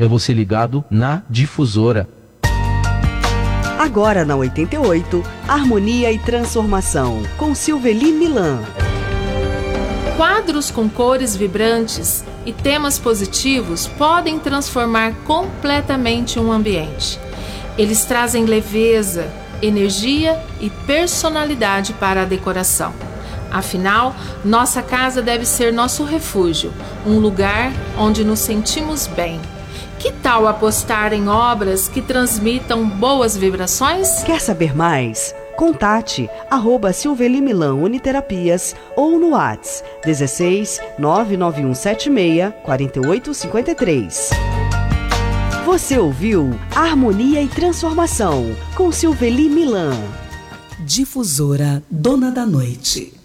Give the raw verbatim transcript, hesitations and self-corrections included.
é você ligado na Difusora. Agora na oitenta e oito, Harmonia e Transformação, com Silveli Milan. Quadros com cores vibrantes e temas positivos podem transformar completamente um ambiente. Eles trazem leveza, energia e personalidade para a decoração. Afinal, nossa casa deve ser nosso refúgio, um lugar onde nos sentimos bem. Que tal apostar em obras que transmitam boas vibrações? Quer saber mais? Contate arroba Silveli Milan Uniterapias ou no WhatsApp dezesseis nove nove um sete seis quatro oito cinco três. Você ouviu Harmonia e Transformação com Silveli Milan. Difusora Dona da Noite.